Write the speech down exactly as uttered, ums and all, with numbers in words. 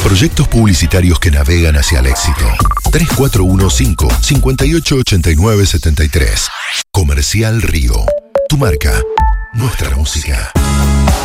Proyectos publicitarios que navegan hacia el éxito. tres cuatro uno cinco, cinco ocho ocho nueve siete tres. Comercial Río. Tu marca, nuestra música.